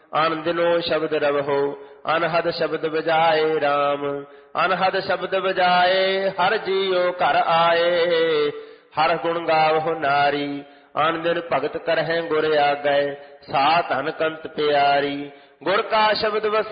ਆਨ ਦਿਨੋ ਸ਼ਬਦ ਰਵਹੁ ਅਨਹਦ ਸ਼ਬਦ ਬਜਾਏ ਰਾਮ। ਅਨਹਦ ਸ਼ਬਦ ਬਜਾਏ ਹਰ ਜੀਉ ਘਰ ਆਏ। ਹਰ ਗੁਣ ਗਾਵਹੁ ਨਾਰੀ ਆਨ ਦਿਨ ਭਗਤ ਕਰਹਿ ਗੁਰ ਆਗੈ। ਸਾ ਧਨ ਕੰਤ ਪਿਆਰੀ ਗੁਰ ਕਾ ਸ਼ਬਦ